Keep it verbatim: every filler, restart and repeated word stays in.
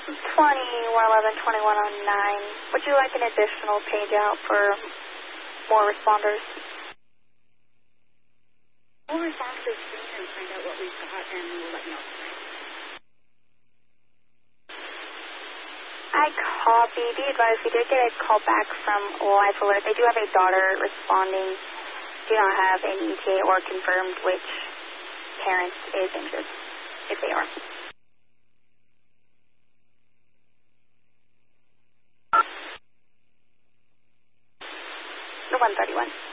twenty, one eleven, twenty-one oh nine. Would you like an additional page out for more responders? We'll respond to this soon and find out what we've got, and we'll let you know. I copy. Be advised, we did get a call back from Life Alert. They do have a daughter responding. Do not have an E T A or confirmed which parent is injured, if they are. The one thirty-one.